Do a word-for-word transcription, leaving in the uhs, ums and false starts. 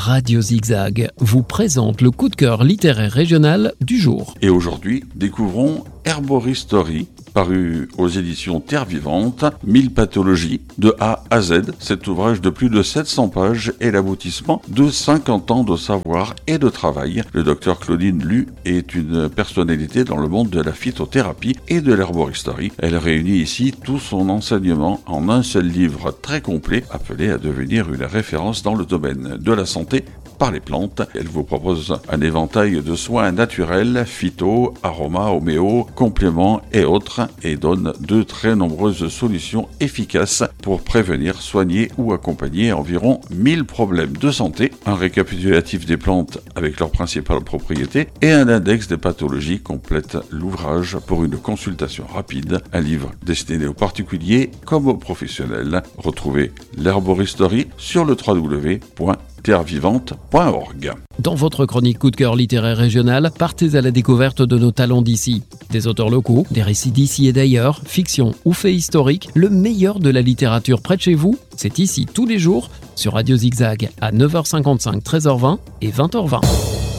Radio Zigzag vous présente le coup de cœur littéraire régional du jour. Et aujourd'hui, découvrons Herboristory, paru aux éditions Terre Vivante, mille pathologies de A à Z. Cet ouvrage de plus de sept cents pages est l'aboutissement de cinquante ans de savoir et de travail. Le docteur Claudine Lu est une personnalité dans le monde de la phytothérapie et de l'herboristerie. Elle réunit ici tout son enseignement en un seul livre très complet, appelé à devenir une référence dans le domaine de la santé par les plantes. Elle vous propose un éventail de soins naturels, phyto, aromas, homéo, compléments et autres, et donne de très nombreuses solutions efficaces pour prévenir, soigner ou accompagner environ mille problèmes de santé, un récapitulatif des plantes avec leurs principales propriétés et un index des pathologies complète l'ouvrage pour une consultation rapide, un livre destiné aux particuliers comme aux professionnels. Retrouvez l'Herboristory sur le w w w point terre vivante point org. Dans votre chronique coup de cœur littéraire régional, partez à la découverte de nos talents d'ici. Des auteurs locaux, des récits d'ici et d'ailleurs, fiction ou faits historiques, le meilleur de la littérature près de chez vous, c'est ici tous les jours sur Radio Zigzag à neuf heures cinquante-cinq, treize heures vingt et vingt heures vingt.